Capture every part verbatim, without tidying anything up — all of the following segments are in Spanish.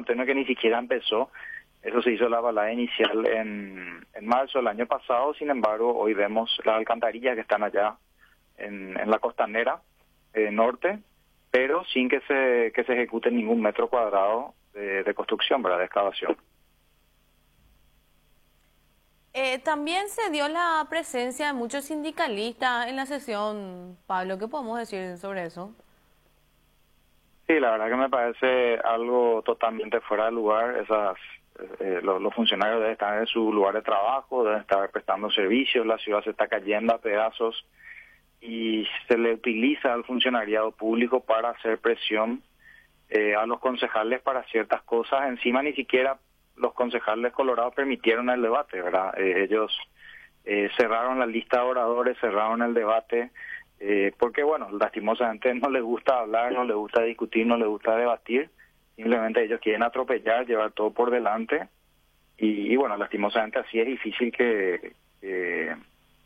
Antonio, que ni siquiera empezó. Eso se hizo la balada inicial en, en marzo del año pasado. Sin embargo, hoy vemos las alcantarillas que están allá en, en la costanera eh, norte, pero sin que se que se ejecute ningún metro cuadrado de, de construcción, ¿verdad?, de excavación. Eh, también se dio la presencia de muchos sindicalistas en la sesión, Pablo. ¿Qué podemos decir sobre eso? Sí, la verdad que me parece algo totalmente fuera de lugar. Esas eh, los, los funcionarios deben estar en su lugar de trabajo, deben estar prestando servicios, la ciudad se está cayendo a pedazos y se le utiliza al funcionariado público para hacer presión eh, a los concejales para ciertas cosas. Encima ni siquiera los concejales colorados permitieron el debate, ¿verdad? Eh, ellos eh, cerraron la lista de oradores, cerraron el debate, eh, porque, bueno, lastimosamente no les gusta hablar, no les gusta discutir, no les gusta debatir, simplemente ellos quieren atropellar, llevar todo por delante, y, y bueno, lastimosamente así es difícil que que,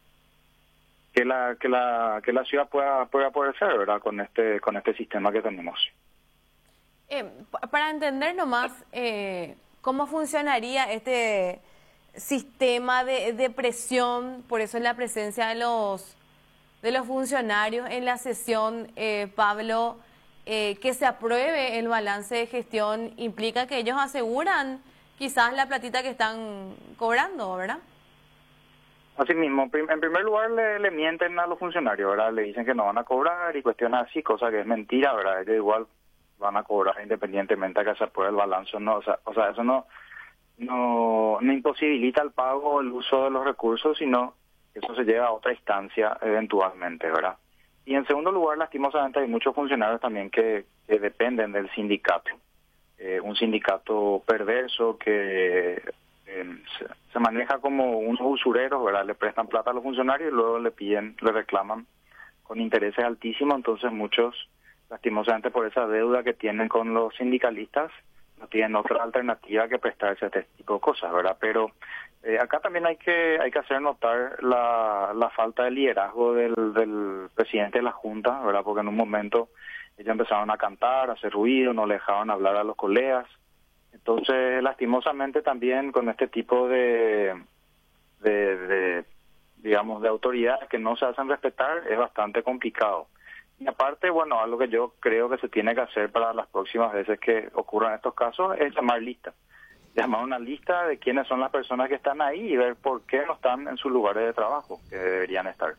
que la que la que la ciudad pueda pueda poder ser, ¿verdad?, con este con este sistema que tenemos. Eh, para entender nomás eh, cómo funcionaría este sistema de, de presión, por eso la presencia de los de los funcionarios en la sesión, eh, Pablo, eh, que se apruebe el balance de gestión, implica que ellos aseguran quizás la platita que están cobrando, ¿verdad? Así mismo, en primer lugar le, le mienten a los funcionarios, ¿verdad? Le dicen que no van a cobrar y cuestiones así, cosa que es mentira, ¿verdad? Ellos igual van a cobrar independientemente de que se apruebe el balance o no. O sea, o sea eso no, no, no imposibilita el pago o el uso de los recursos, sino que eso se lleva a otra instancia eventualmente, ¿verdad? Y en segundo lugar, lastimosamente hay muchos funcionarios también que, que dependen del sindicato. Eh, un sindicato perverso que eh, se, se maneja como unos usureros, ¿verdad? Le prestan plata a los funcionarios y luego le piden, le reclaman con intereses altísimos. Entonces muchos, lastimosamente por esa deuda que tienen con los sindicalistas, no tienen otra alternativa que prestarse a este tipo de cosas, ¿verdad? Pero eh, acá también hay que hay que hacer notar la, la falta de liderazgo del, del presidente de la Junta, ¿verdad? Porque en un momento ellos empezaron a cantar, a hacer ruido, no le dejaban hablar a los colegas. Entonces, lastimosamente también con este tipo de, de, de digamos, de autoridades que no se hacen respetar, es bastante complicado. Y aparte, bueno, algo que yo creo que se tiene que hacer para las próximas veces que ocurran estos casos es llamar lista. Llamar una lista de quiénes son las personas que están ahí y ver por qué no están en sus lugares de trabajo, que deberían estar.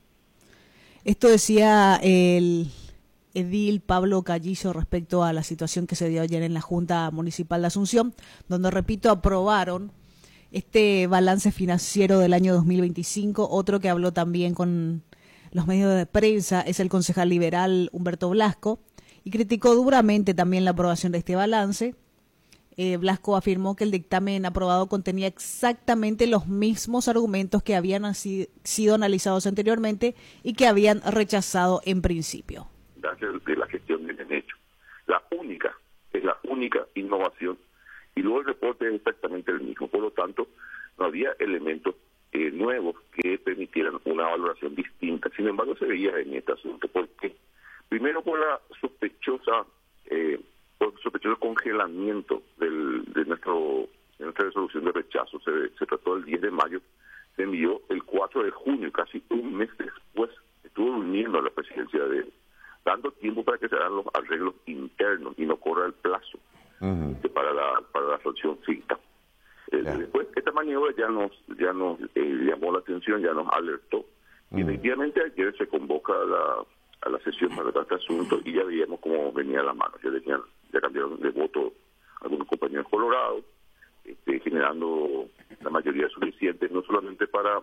Esto decía el edil Pablo Callizo respecto a la situación que se dio ayer en la Junta Municipal de Asunción, donde, repito, aprobaron este balance financiero del año dos mil veinticinco. Otro que habló también con los medios de prensa es el concejal liberal Humberto Blasco, y criticó duramente también la aprobación de este balance. Eh, Blasco afirmó que el dictamen aprobado contenía exactamente los mismos argumentos que habían así, sido analizados anteriormente y que habían rechazado en principio. De la gestión bien hecho. La única, es la única innovación, y luego el reporte es exactamente el mismo. Por lo tanto, no había elementos eh, nuevos que permitieran una valoración distinta. Sin embargo, se veía en este asunto. ¿Por qué? Primero por la sospechosa, eh, por el sospechoso congelamiento del, de, nuestro, de nuestra resolución de rechazo. Se, se trató el diez de mayo, se envió el cuatro de junio, casi un mes después. Estuvo durmiendo la presidencia de dando tiempo para que se hagan los arreglos internos y no corra el plazo uh-huh. para la para la sanción cita. Eh, yeah. Después, esta maniobra ya nos ya nos eh, llamó la atención, ya nos alertó. Uh-huh. Y efectivamente ayer se convoca a la, a la sesión para tratar este asunto y ya veíamos cómo venía la mano. Ya, venían, ya cambiaron de voto algunos compañeros colorados, este, generando la mayoría suficiente, no solamente para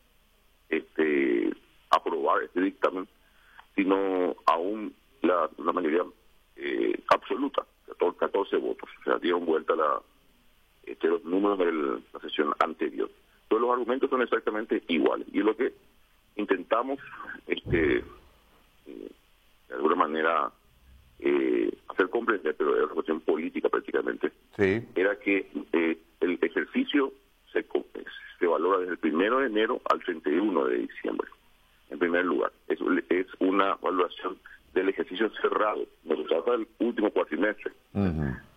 este aprobar este dictamen, sino aún la, la mayoría eh, absoluta, catorce votos. O sea, dieron vuelta la, este, los números de la sesión anterior. Todos los argumentos son exactamente iguales. Y lo que intentamos, este, eh, de alguna manera, eh, hacer comprender, pero de la cuestión política prácticamente, sí. era que eh, el ejercicio se, se valora desde el primero de enero al treinta y uno de diciembre. En primer lugar, es, es una valoración del ejercicio cerrado, no se trata del último cuatrimestre. Uh-huh.